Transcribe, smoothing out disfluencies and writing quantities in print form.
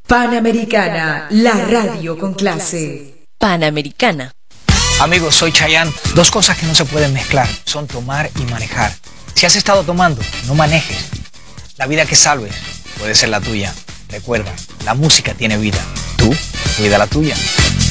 Panamericana, la radio con clase. Panamericana. Amigos, soy Chayanne. Dos cosas que no se pueden mezclar son tomar y manejar. Si has estado tomando, no manejes. La vida que salves puede ser la tuya. Recuerda, la música tiene vida. Tú, cuida la tuya.